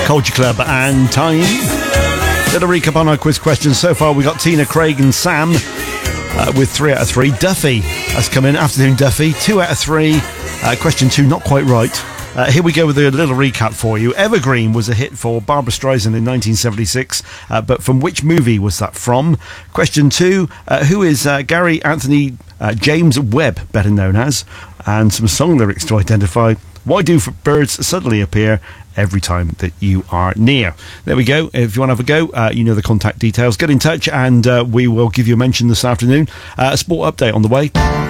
Culture Club and Time. Little recap on our quiz questions. So far we got Tina, Craig and Sam with 3 out of 3. Duffy has come in. Afternoon Duffy, 2 out of 3. Question 2 not quite right. Here we go with a little recap for you. Evergreen was a hit for Barbra Streisand in 1976, but from which movie was that from? Question 2, who is Gary Anthony James Webb, better known as? And some song lyrics to identify. Why do birds suddenly appear every time that you are near? There we go. If you want to have a go, you know the contact details. Get in touch and we will give you a mention this afternoon. A sport update on the way.